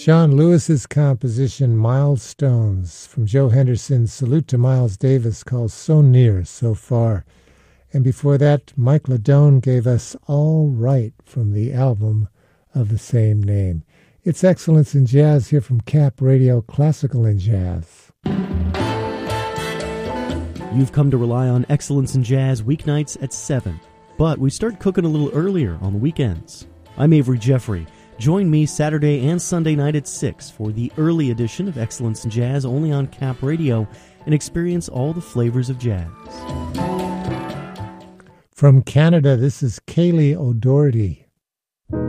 John Lewis's composition Milestones from Joe Henderson's Salute to Miles Davis called So Near, So Far. And before that, Mike Ladone gave us All Right from the album of the same name. It's Excellence in Jazz here from Cap Radio, Classical and Jazz. You've come to rely on Excellence in Jazz weeknights at 7, but we start cooking a little earlier on the weekends. I'm Avery Jeffrey. Join me Saturday and Sunday night at 6 for the early edition of Excellence in Jazz only on Cap Radio and experience all the flavors of jazz. From Canada, this is Kaylee O'Doherty.